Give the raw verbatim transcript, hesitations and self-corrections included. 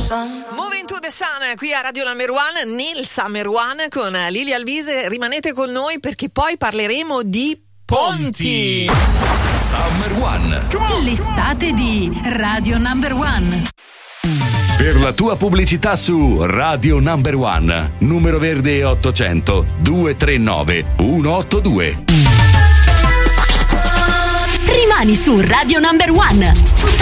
sun. Moving to the Sun qui a Radio Number One nel Summer One con Lilia Alvise. Rimanete con noi perché poi parleremo di ponti. Ponti. Summer One. L'estate di Radio Number One. Per la tua pubblicità su Radio Number One, numero verde ottocento due tre nove uno otto due. Rimani su Radio Number One.